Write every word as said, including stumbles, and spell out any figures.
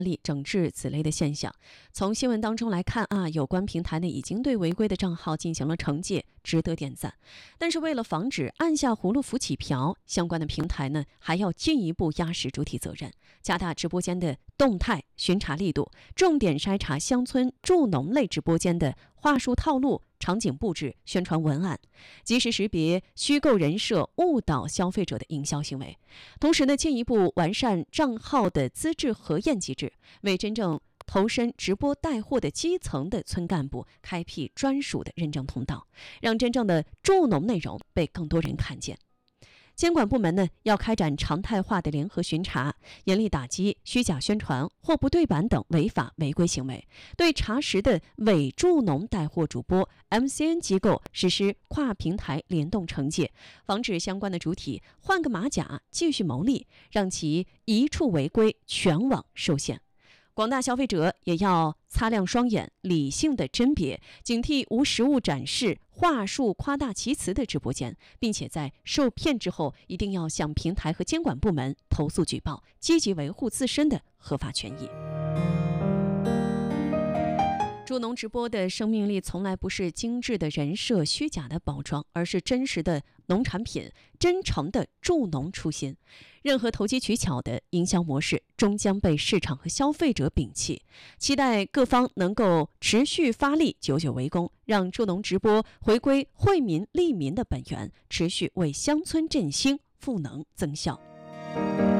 力整治此类的现象。从新闻当中来看啊，有关平台呢已经对违规的账号进行了惩戒，值得点赞。但是为了防止按下葫芦浮起瓢，相关的平台呢还要进一步压实主体责任，加大直播间的动态巡查力度，重点筛查乡村助农类直播间的话术套路、场景布置、宣传文案，及时识别虚构人设误导消费者的营销行为。同时呢，进一步完善账号的资质核验机制，为真正投身直播带货的基层的村干部开辟专属的认证通道，让真正的助农内容被更多人看见。监管部门呢要开展常态化的联合巡查，严厉打击虚假宣传、货不对版等违法违规行为，对查实的伪助农带货主播、M C N 机构实施跨平台联动惩戒，防止相关的主体换个马甲继续牟利，让其一处违规全网受限。广大消费者也要擦亮双眼，理性的甄别，警惕无实物展示、话术夸大其词的直播间，并且在受骗之后，一定要向平台和监管部门投诉举报，积极维护自身的合法权益。助农直播的生命力从来不是精致的人设、虚假的包装，而是真实的农产品、真诚的助农初心。任何投机取巧的营销模式终将被市场和消费者摒弃。期待各方能够持续发力，久久为功，让助农直播回归惠民利民的本源，持续为乡村振兴赋能增效。